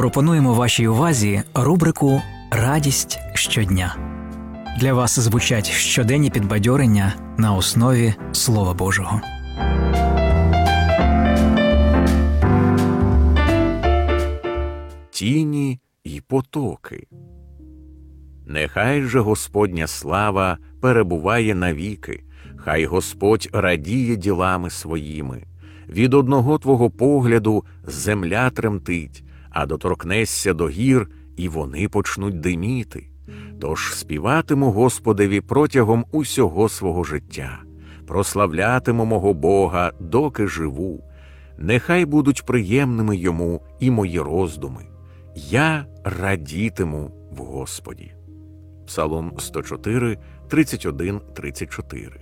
Пропонуємо вашій увазі рубрику «Радість щодня». Для вас звучать щоденні підбадьорення на основі Слова Божого. Тіні й потоки. Нехай же Господня слава перебуває навіки, хай Господь радіє ділами своїми. Від одного твого погляду земля тремтить, а доторкнешся до гір, і вони почнуть диміти. Тож співатиму Господеві протягом усього свого життя, прославлятиму мого Бога, доки живу. Нехай будуть приємними йому і мої роздуми. Я радітиму в Господі. Псалом 104, 31, 34.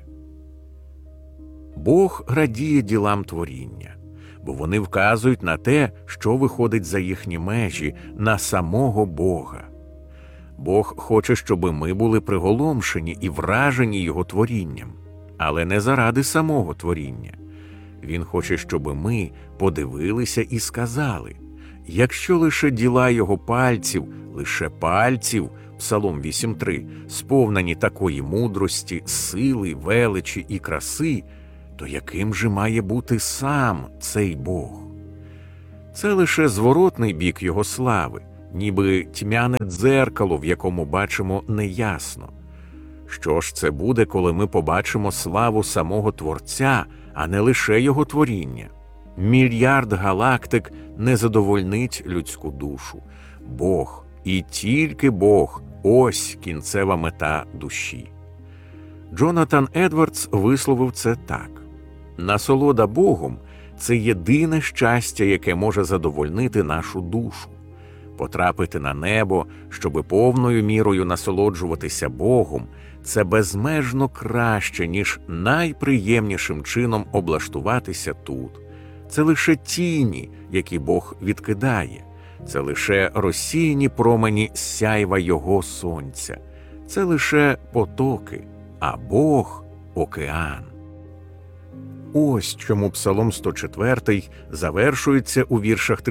Бог радіє ділам творіння, бо вони вказують на те, що виходить за їхні межі, на самого Бога. Бог хоче, щоби ми були приголомшені і вражені Його творінням, але не заради самого творіння. Він хоче, щоби ми подивилися і сказали: якщо лише діла Його пальців, лише пальців, Псалом 8.3, сповнені такої мудрості, сили, величі і краси, то яким же має бути сам цей Бог? Це лише зворотний бік Його слави, ніби тьмяне дзеркало, в якому бачимо неясно. Що ж це буде, коли ми побачимо славу самого Творця, а не лише Його творіння? Мільярд галактик не задовольнить людську душу. Бог, і тільки Бог – ось кінцева мета душі. Джонатан Едвардс висловив це так: «Насолода Богом – це єдине щастя, яке може задовольнити нашу душу. Потрапити на небо, щоби повною мірою насолоджуватися Богом – це безмежно краще, ніж найприємнішим чином облаштуватися тут. Це лише тіні, які Бог відкидає. Це лише розсіяні промені сяйва Його сонця. Це лише потоки, а Бог – океан». Ось чому Псалом 104 завершується у віршах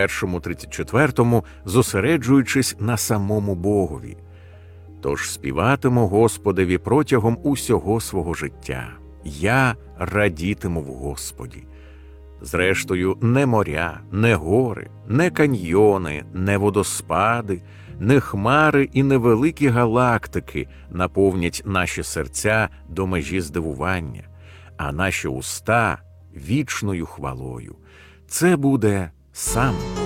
31-34, зосереджуючись на самому Богові. «Тож співатиму Господеві протягом усього свого життя. Я радітиму в Господі». Зрештою, не моря, не гори, не каньйони, не водоспади, не хмари і не великі галактики наповнять наші серця до межі здивування, а наші уста – вічною хвалою. Це буде сам